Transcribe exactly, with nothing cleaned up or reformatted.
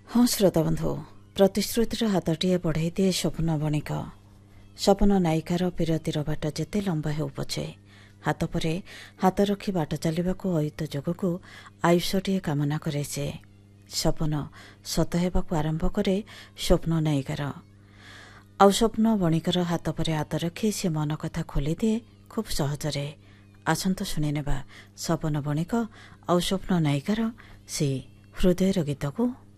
ହଁ ଶ୍ରୋତାବନ୍ଧୁ, ପ୍ରତିଶ୍ରୁତିର ହାତଟିଏ ବଢ଼େଇ ଦିଏ ସ୍ୱପ୍ନ ବଣିକ। ସପନ ନାୟିକାର ବିରତିର ବାଟ ଯେତେ ଲମ୍ବା ହେଉ ପଛେ, ହାତ ପରେ ହାତ ରଖି ବାଟ ଚାଲିବାକୁ ଅୟୁତ ଯୋଗକୁ ଆୟୁଷଟିଏ କାମନା କରେ ସେ। ସପନ ସତ ହେବାକୁ ଆରମ୍ଭ କରେ ସ୍ୱପ୍ନ ନାୟିକାର। ଆଉ ସ୍ୱପ୍ନ ବଣିକର ହାତ ପରେ ହାତ ରଖି ସେ ମନ କଥା ଖୋଲିଦିଏ ଖୁବ୍ ସହଜରେ। ଆସନ୍ତୁ ଶୁଣିନେବା ସପନ ବଣିକ ଆଉ ସ୍ୱପ୍ନ ନାୟିକାର ସେ ହୃଦୟର ଗୀତକୁ।